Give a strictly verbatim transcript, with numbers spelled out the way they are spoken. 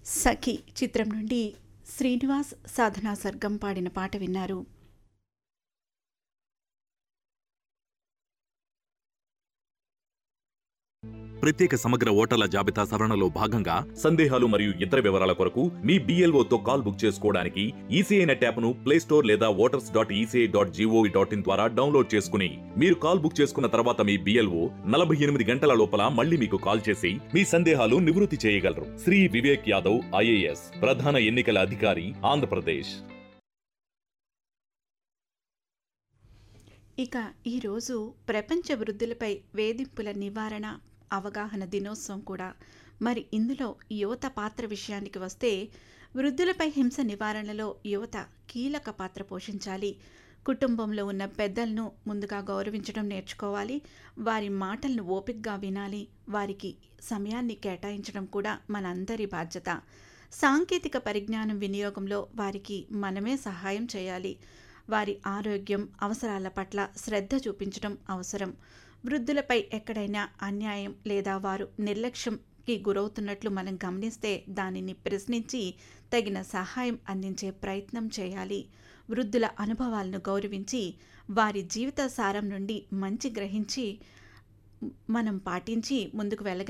సఖి చిత్రం నుండి శ్రీనివాస్ సాధనా సర్గం పాడిన పాట విన్నారు. ప్రత్యేక సమగ్ర ఓటర్ల జాబితా సవరణలో భాగంగా సందేహాలు మరియు ఇతర వివరాల కొరకు మీ బీఎల్ఓతో కాల్ బుక్ చేసుకోవడానికి ఈసీఐ నెట్ యాప్ను ప్లే స్టోర్ లేదా voters dot ECI dot GOV dot in ద్వారా డౌన్లోడ్ చేసుకుని మీరు కాల్ బుక్ చేసుకున్న తర్వాత మీ బీఎల్ఓ నలభై ఎనిమిది గంటల లోపల మళ్ళీ మీకు కాల్ చేసి మీ సందేహాలు నివృత్తి చేయగలరు. శ్రీ వివేక్ యాదవ్ ఐఏఎస్ ప్రధాన ఎన్నికల అధికారి, ఆంధ్రప్రదేశ్. ఇక ఈరోజు ప్రపంచ వృద్ధులపై వేధింపుల నివారణ అవగాహన దినోత్సవం కూడా. మరి ఇందులో యువత పాత్ర విషయానికి వస్తే, వృద్ధులపై హింస నివారణలో యువత కీలక పాత్ర పోషించాలి. కుటుంబంలో ఉన్న పెద్దలను ముందుగా గౌరవించడం నేర్చుకోవాలి. వారి మాటలను ఓపికగా వినాలి. వారికి సమయాన్ని కేటాయించడం కూడా మనందరి బాధ్యత. సాంకేతిక పరిజ్ఞానం వినియోగంలో వారికి మనమే సహాయం చేయాలి. వారి ఆరోగ్యం, అవసరాల పట్ల శ్రద్ధ చూపించడం అవసరం. వృద్ధులపై ఎక్కడైనా అన్యాయం లేదా వారు నిర్లక్ష్యంకి గురవుతున్నట్లు మనం గమనిస్తే దానిని ప్రశ్నించి తగిన సహాయం అందించే ప్రయత్నం చేయాలి. వృద్ధుల అనుభవాలను గౌరవించి వారి జీవిత సారం నుండి మంచి గ్రహించి మనం పాటించి ముందుకు వెళ్ళగ